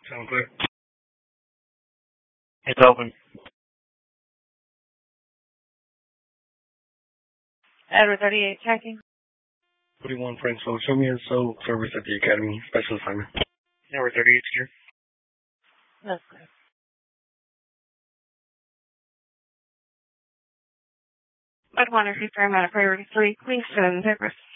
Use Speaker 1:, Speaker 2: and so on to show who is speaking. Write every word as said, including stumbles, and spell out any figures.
Speaker 1: Sound clear? It's open.
Speaker 2: Edward thirty-eight checking.
Speaker 1: forty-one Frank Slow, show me a soul service at the Academy. Special assignment. Edward thirty-eight here.
Speaker 2: That's good. I'd want to confirm out of priority three. Please send papers.